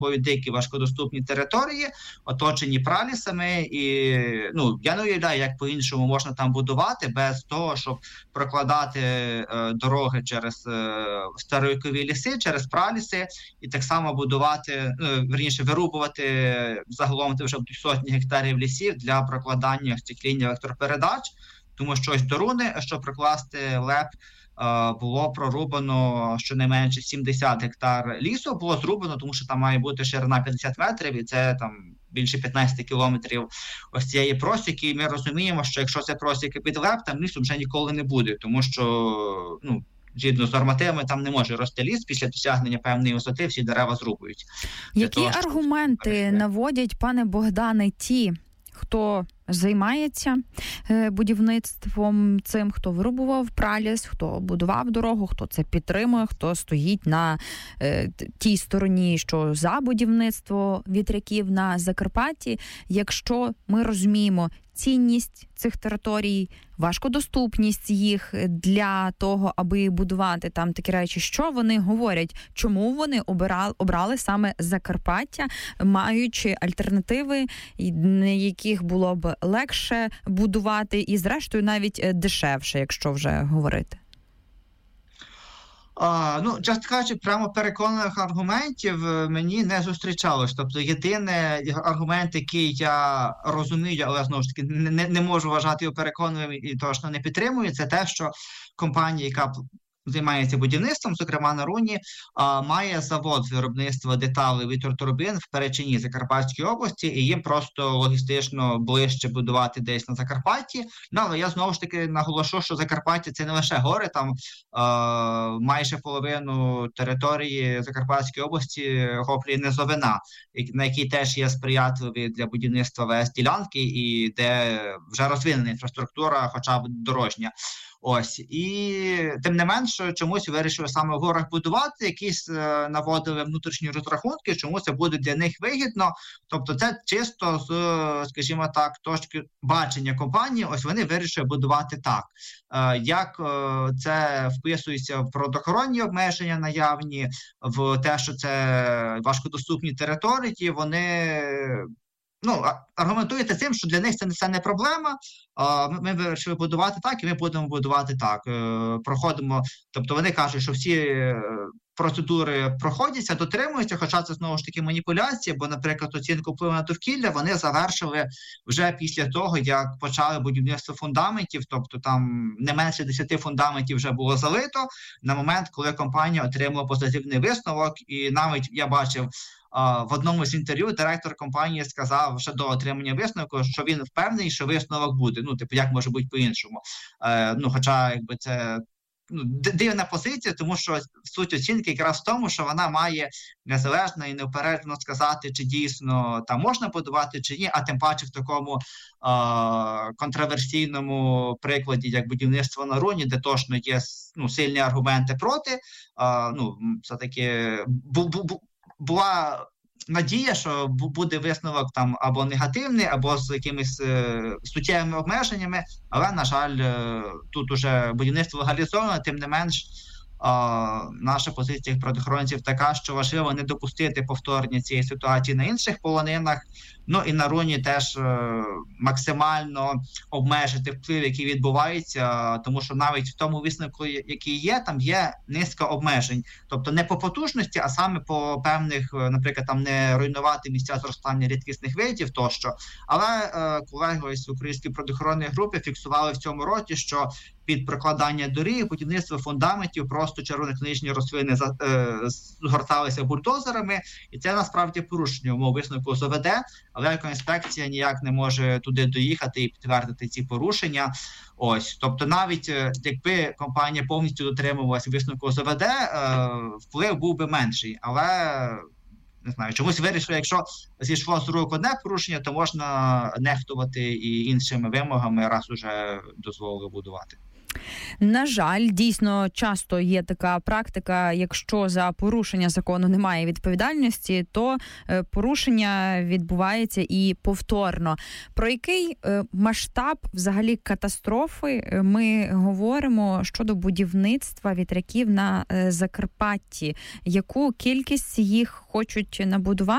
дикі важкодоступні території, оточені пралісами, і я не уявляю, як по-іншому можна там будувати без того, щоб прокладати дороги через старовікові ліси, через праліси, і так само будувати, вирубувати загалом вже сотні гектарів лісів для прокладання цих ліній електропередач, тому що ось до Руни, щоб прокласти ЛЕП, було прорубано щонайменше 70 гектар лісу, було зрубано, тому що там має бути ширина 50 метрів, і це там більше 15 кілометрів ось цієї просіки, і ми розуміємо, що якщо це просіки під ЛЕП, там лісу вже ніколи не буде, тому що, згідно з нормативами, там не може рости ліс, після досягнення певної висоти всі дерева зрубують. Які аргументи наводять, пане Богдане, ті, хто займається будівництвом цим, хто вирубував праліс, хто будував дорогу, хто це підтримує, хто стоїть на тій стороні, що за будівництво вітряків на Закарпатті, якщо ми розуміємо цінність цих територій, важкодоступність їх для того, аби будувати там такі речі, що вони говорять, чому вони обрали саме Закарпаття, маючи альтернативи, на яких було б легше будувати і, зрештою, навіть дешевше, якщо вже говорити? Чесно кажучи, прямо переконаних аргументів мені не зустрічалось. Тобто єдиний аргумент, який я розумію, але знову ж таки не можу вважати його переконливим і точно не підтримую, це те, що компанія, яка займається будівництвом, зокрема на Руні, має завод з виробництва деталей вітротурбін в Перечині, Закарпатській області, і їм просто логістично ближче будувати десь на Закарпатті. Але я знову ж таки наголошу, що Закарпаття – це не лише гори, там майже половину території Закарпатської області охоплює низовина, на якій теж є сприятливі для будівництва ВС-ділянки і де вже розвинена інфраструктура, хоча б дорожня. Ось, і тим не менш, чомусь вирішили саме в горах будувати, якісь наводили внутрішні розрахунки, чому це буде для них вигідно. Тобто це чисто з, скажімо так, точки бачення компанії, ось вони вирішили будувати так. Як це вписується в природоохоронні обмеження наявні, в те, що це важкодоступні території, вони аргументуєте тим, що для них це не проблема, ми вирішили будувати так, і ми будемо будувати так. Проходимо, тобто вони кажуть, що всі процедури проходяться, дотримуються, хоча це знову ж таки маніпуляції, бо, наприклад, оцінку впливу на довкілля вони завершили вже після того, як почали будівництво фундаментів, тобто там не менше 10 фундаментів вже було залито на момент, коли компанія отримала позитивний висновок, і навіть я бачив, в одному з інтерв'ю директор компанії сказав ще до отримання висновку, що він впевнений, що висновок буде. Як може бути по-іншому? Хоча, якби це дивна позиція, тому що суть оцінки якраз в тому, що вона має незалежно і неупереджено сказати, чи дійсно там можна будувати, чи ні, а тим паче в такому контроверсійному прикладі, як будівництво на Руні, де точно є сильні аргументи проти, все-таки була надія, що буде висновок там або негативний, або з якимись суттєвими обмеженнями, але, на жаль, тут уже будівництво легалізовано, тим не менш, наша позиція природоохоронців така, що важливо не допустити повторення цієї ситуації на інших полонинах, і на Руні теж максимально обмежити вплив, який відбувається, тому що навіть в тому висновку, який є, там є низка обмежень. Тобто не по потужності, а саме по певних, наприклад, там не руйнувати місця зростання рідкісних видів тощо. Але колеги з Української природоохоронної групи фіксували в цьому році, що під прокладання доріг, будівництво фундаментів, просто червонокнижні рослини згорталися бульдозерами, і це насправді порушення умов висновку ОЗВД, але екоінспекція ніяк не може туди доїхати і підтвердити ці порушення. Ось, тобто навіть якби компанія повністю дотримувалася висновку ОЗВД, вплив був би менший, але не знаю, чомусь вирішили, якщо зійшло з рук одне порушення, то можна нехтувати і іншими вимогами, раз уже дозволили будувати. На жаль, дійсно часто є така практика, якщо за порушення закону немає відповідальності, то порушення відбувається і повторно. Про який масштаб взагалі катастрофи ми говоримо щодо будівництва вітряків на Закарпатті? Яку кількість їх хочуть набудувати?